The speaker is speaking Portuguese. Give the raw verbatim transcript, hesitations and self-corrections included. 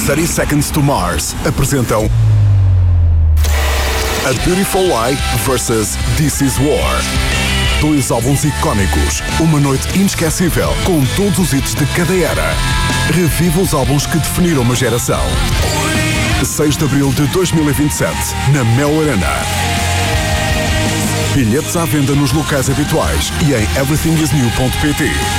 thirty Seconds to Mars apresentam A Beautiful Lie versus This Is War. Dois álbuns icónicos, uma noite inesquecível com todos os hits de cada era. Reviva os álbuns que definiram uma geração. seis de abril de dois mil e vinte e sete, na Mel Arena. Bilhetes à venda nos locais habituais e em everything is new ponto pt.